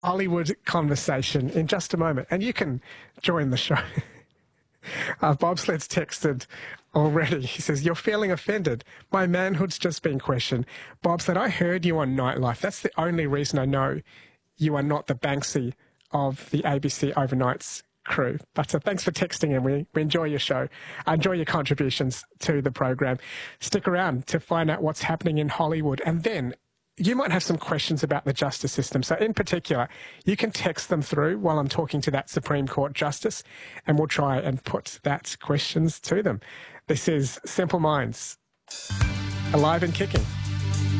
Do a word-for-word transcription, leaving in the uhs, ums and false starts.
Hollywood conversation in just a moment, and you can join the show. Uh, Bob Sled's texted already. He says, "You're feeling offended. My manhood's just been questioned." Bob said, "I heard you on Nightlife. That's the only reason I know you are not the Banksy of the A B C Overnights crew." But uh, thanks for texting in. We, we enjoy your show. I enjoy your contributions to the program. Stick around to find out what's happening in Hollywood. And then you might have some questions about the justice system. So in particular, you can text them through while I'm talking to that Supreme Court justice, and we'll try and put that questions to them. This is Simple Minds, alive and kicking.